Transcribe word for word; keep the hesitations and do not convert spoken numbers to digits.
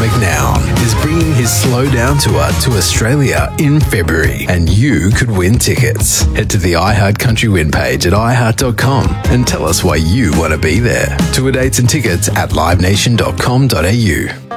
McNown is bringing his Slow Down tour to Australia in February, and you could win tickets. Head to the iHeart Country Win page at i heart dot com and tell us why you want to be there. Tour dates and tickets at live nation dot com dot a u.